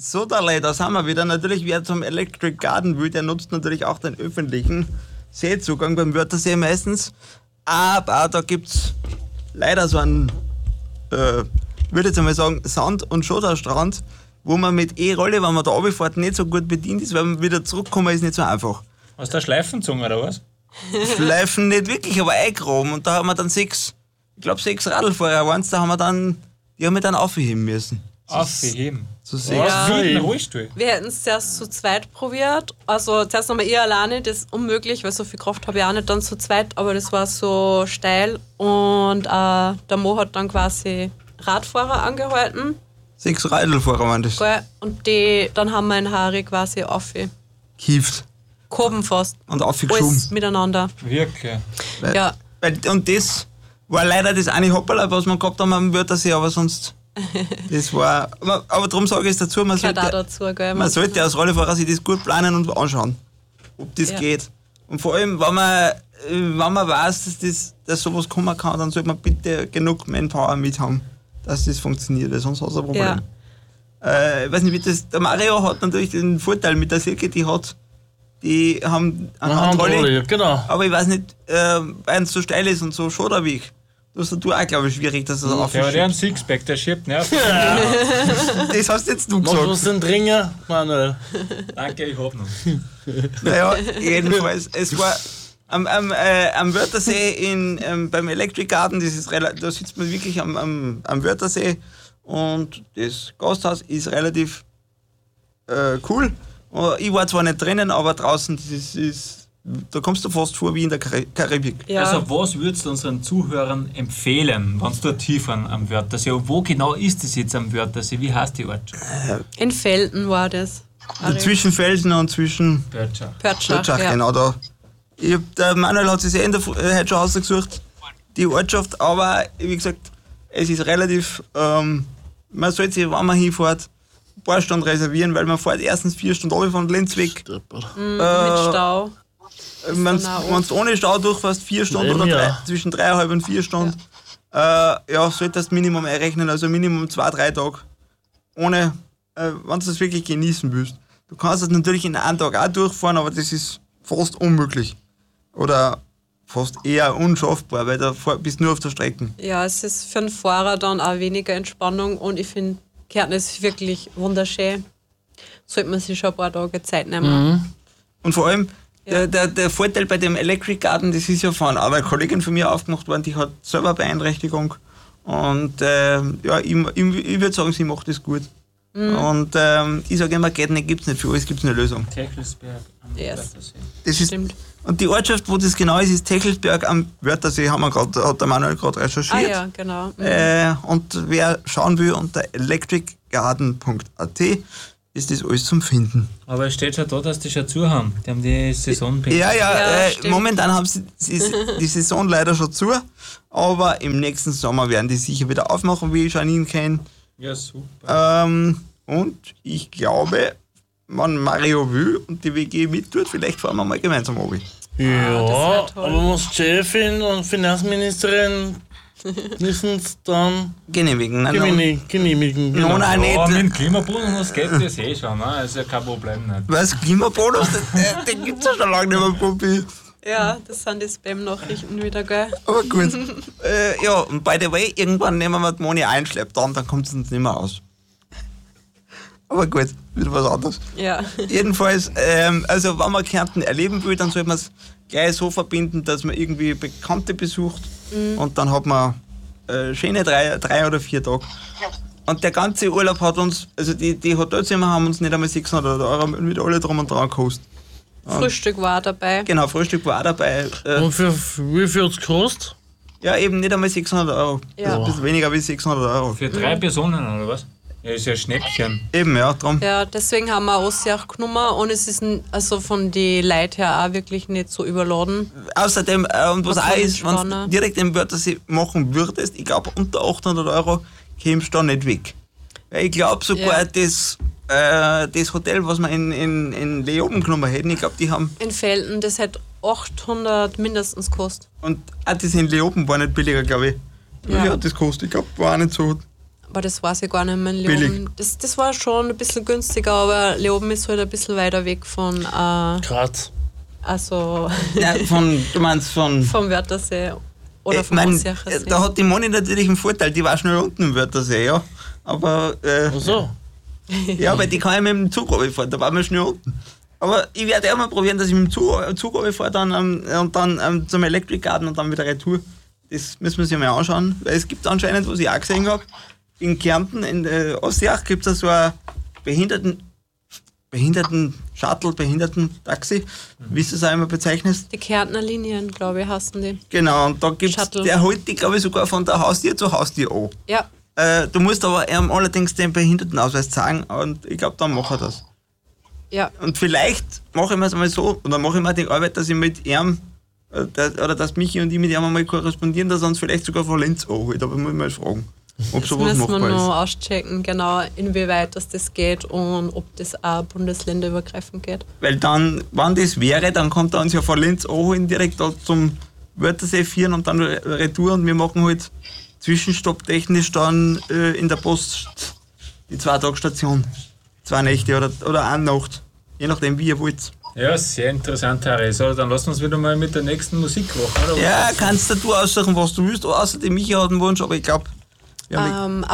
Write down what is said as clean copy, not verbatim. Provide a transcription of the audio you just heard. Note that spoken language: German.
Sodalei, da sind wir wieder. Natürlich, wer zum Electric Garden will, der nutzt natürlich auch den öffentlichen Seezugang beim Wörthersee meistens. Aber da gibt es leider so einen, würde ich jetzt einmal sagen, Sand- und Schoderstrand, wo man mit E-Rolle, wenn man da runterfährt, nicht so gut bedient ist, weil man wieder zurückkommen ist nicht so einfach. Hast du eine Schleifenzunge oder was? Schleifen nicht wirklich, aber eingraben. Und da haben wir dann 6 Radlfahrer waren da haben wir dann, die haben wir dann aufheben müssen. Aufheben? So 6. Ja. Wie ein Rollstuhl? Wir hätten es zuerst zu zweit probiert. Also zuerst nochmal ich alleine, das ist unmöglich, weil so viel Kraft habe ich auch nicht dann zu zweit, aber das war so steil und der Mo hat dann quasi Radfahrer angehalten. 6 Radlfahrer waren das. Und dann haben wir in Harry quasi Kieft. gehoben fast. Und aufgeschoben. Alles miteinander. Wirklich? Ja. Und das war leider das eine Hopperl, was wir gehabt haben am Wörthersee, aber sonst. Das war. Aber darum sage ich es dazu, man sollte als Rollifahrer sich das gut planen und anschauen, ob das geht. Und vor allem, wenn man weiß, dass sowas kommen kann, dann sollte man bitte genug Manpower mit haben, dass das funktioniert, weil sonst hat es ein Problem. Ich weiß nicht, wie das. Der Mario hat natürlich den Vorteil mit der Silke, die haben eine Handrolle, genau. Aber ich weiß nicht, weil es so steil ist und so Schoderweg. Das ist auch, glaube ich, schwierig, dass er das aufschiebt. Ja, der hat einen Sixpack, der schiebt nervt. Ja. Das hast jetzt du gesagt. Was den Dringer, Manuel? Danke, ich hab noch. Naja, jedenfalls, es war am Wörthersee beim Electric Garden, da sitzt man wirklich am Wörthersee und das Gasthaus ist relativ cool. Ich war zwar nicht drinnen, aber draußen, da kommst du fast vor wie in der Karibik. Ja. Also was würdest du unseren Zuhörern empfehlen, wenn sie dort hinfahren am Wörthersee? Und wo genau ist das jetzt am Wörthersee? Wie heißt die Ortschaft? In Felden war das. Zwischen Felsen und zwischen Pörtschach, ja. Genau da. Der Manuel hat sich heute schon ausgesucht, die Ortschaft, aber wie gesagt, es ist relativ, man sollte sich, wenn man hinfährt, ein paar Stunden reservieren, weil man fährt erstens 4 Stunden runter von Linz weg. Mit Stau. Wenn du ohne Stau durchfährst, 4 Stunden oder zwischen 3,5 und 4 Stunden, solltest du das Minimum einrechnen, also Minimum 2-3 Tage. Ohne, wenn du das wirklich genießen willst. Du kannst das natürlich in einem Tag auch durchfahren, aber das ist fast unmöglich. Oder fast eher unschaffbar, weil da bist du nur auf der Strecke. Ja, es ist für einen Fahrer dann auch weniger Entspannung und ich finde, Kärnten ist wirklich wunderschön. Sollte man sich schon ein paar Tage Zeit nehmen. Mhm. Und vor allem, der Vorteil bei dem Electric Garden, das ist ja von einer Kollegin von mir aufgemacht worden, die hat selber Beeinträchtigung. Und ich würde sagen, sie macht das gut. Mhm. Und ich sage immer, geht nicht, gibt es nicht, für alles gibt es eine Lösung. Techelsberg am Wörthersee. Das ist, und die Ortschaft, wo das genau ist Techelsberg am Wörthersee, hat der Manuel gerade recherchiert. Ah ja, genau. Mhm. Und wer schauen will, unter electricgarden.at ist das alles zum Finden. Aber es steht schon da, dass die schon zu haben. Die haben die Saison momentan haben sie die Saison leider schon zu, aber im nächsten Sommer werden die sicher wieder aufmachen, wie ich Janine kenne. Ja, super. Und ich glaube, wenn Mario will und die WG mittut, vielleicht fahren wir mal gemeinsam runter. Ja, aber was Chefin und Finanzministerin müssen es dann genehmigen. Genehmigen. Genau. Nein, nicht. Mit dem Klimabonus geht das eh schon, ne? Also kein Problem nicht. Was, Klimabonus? Den gibt es ja schon lange nicht mehr, Puppi. Ja, das sind die Spam-Nachrichten wieder, gell? Aber gut. Und by the way, irgendwann nehmen wir die Moni einschleppt dann kommt es uns nicht mehr aus. Aber gut, wieder was anderes. Ja. Jedenfalls, also wenn man Kärnten erleben will, dann sollte man es gleich so verbinden, dass man irgendwie Bekannte besucht und dann hat man schöne 3 oder 4 Tage. Und der ganze Urlaub hat uns, also die Hotelzimmer haben uns nicht einmal 600 € mit alle drum und dran gekostet. Frühstück war dabei. Genau, Frühstück war dabei. Und für wie viel hat es gekostet? Ja, eben nicht einmal 600 €. Ja. Also ein bisschen weniger als 600 €. Für 3 Personen, oder was? Ja, ist ja ein Schneckchen. Eben, ja, drum. Ja, deswegen haben wir Ossiach genommen und es ist also von den Leuten her auch wirklich nicht so überladen. Außerdem, und was auch ist, wenn du direkt im Wörthersee machen würdest, ich glaube unter 800 € kämst du da nicht weg. Weil ich glaube sogar das Hotel, was wir in Leoben genommen hätten, ich glaube die haben... In Felden, das hat 800 mindestens gekostet. Und auch das in Leoben war nicht billiger, glaube ich. Wie hat das gekostet? Ich glaube, war auch nicht so... Aber das weiß ich gar nicht mehr. Billig. Das war schon ein bisschen günstiger, aber Leoben ist halt ein bisschen weiter weg von. Graz. Also. Ja, du meinst von. Vom Wörthersee oder vom Aussiachersee. Da hat die Moni natürlich einen Vorteil, die war schnell unten im Wörthersee, ja. Aber. Ach so. Ja, weil die kann ja mit dem Zug runterfahren, da waren wir schnell unten. Aber ich werde auch mal probieren, dass ich mit dem Zug runterfahre dann, und dann zum Electric Garden und dann wieder retour. Das müssen wir uns ja mal anschauen, weil es gibt anscheinend, was ich auch gesehen habe, in Kärnten, in Ossiach, gibt es so ein Behinderten-Shuttle, Behinderten-Taxi, wie du es auch immer bezeichnest. Die Kärntner Linien, glaube ich, heißen die. Genau, und da gibt es, der holt dich, glaube ich, sogar von der Haustür zu Haustür an. Ja. Du musst aber allerdings den Behindertenausweis zeigen und ich glaube, dann macht er das. Ja. Und vielleicht mache ich mir es mal so, und dann mache ich mir die Arbeit, dass ich mit ihm, oder dass Michi und ich mit ihm einmal korrespondieren, dass er uns vielleicht sogar von Linz anholt. Aber muss ich mal fragen, ob sowas das müssen machbar wir ist. noch auschecken, genau, inwieweit das geht und ob das auch bundesländerübergreifend geht. Weil dann, wenn das wäre, dann kommt er uns ja von Linz anholen, direkt da zum Wörthersee führen und dann retour und wir machen halt zwischenstopptechnisch dann in der Post die 2-Tage-Station. 2 Nächte oder eine Nacht. Je nachdem, wie ihr wollt. Ja, sehr interessant, Harry. So, dann lassen wir uns wieder mal mit der nächsten Musikwoche. Oder? Ja, kannst du aussuchen, was du willst. Außerdem, Michi hat einen Wunsch, aber ich glaube... Ein